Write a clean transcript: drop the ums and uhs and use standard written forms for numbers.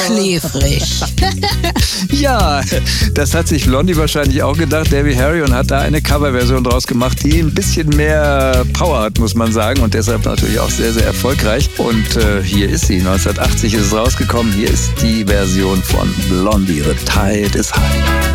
klebrig. Ja, das hat sich Blondie wahrscheinlich auch gedacht, Debbie Harry, und hat da eine Coverversion draus gemacht, die ein bisschen mehr Power hat, muss man sagen, und deshalb natürlich auch sehr, sehr erfolgreich. Und hier ist sie, 1980 ist es rausgekommen. Hier ist die Version von Blondie, The Tide is High.